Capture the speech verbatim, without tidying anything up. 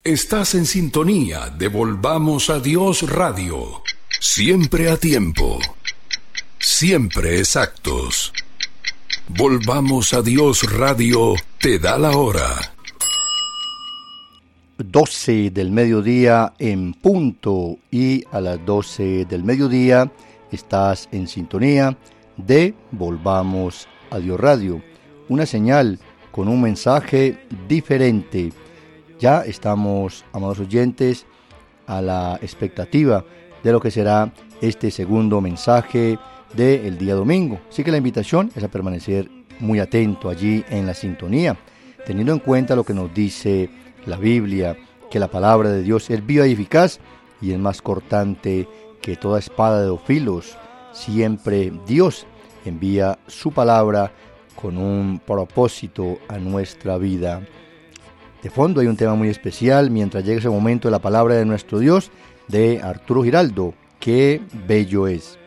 Estás en sintonía de Volvamos a Dios Radio. Siempre a tiempo. Siempre exactos. Volvamos a Dios Radio te da la hora. doce del mediodía en punto, y a las doce del mediodía estás en sintonía de Volvamos a Dios Radio, una señal con un mensaje diferente. Ya estamos, amados oyentes, a la expectativa de lo que será este segundo mensaje del día domingo. Así que la invitación es a permanecer muy atento allí en la sintonía, teniendo en cuenta lo que nos dice la Biblia, que la palabra de Dios es viva y eficaz y es más cortante que toda espada de dos filos. Siempre Dios envía su palabra con un propósito a nuestra vida. De fondo hay un tema muy especial mientras llega ese momento de la palabra de nuestro Dios, de Arturo Giraldo, Qué bello es.